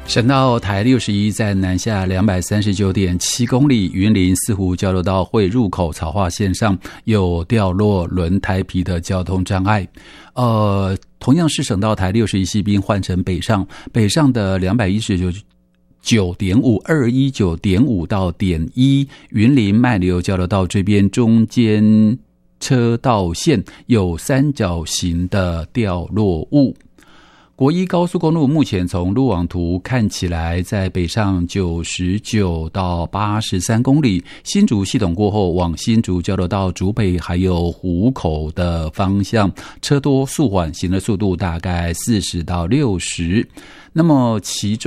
省道台61在南下239.7公里，云林四湖交流道会入口草化线上有掉落轮胎皮的交通障碍。同样是省道台61西滨换成北上的219.5 219.5到点1云林麦流交流道这边中间车道线有三角形的掉落物。国一高速公路目前从路网图看起来，在北上99到83公里，新竹系统过后往新竹交流道竹北还有湖口的方向，车多速缓，行的速度大概40到60。那么其中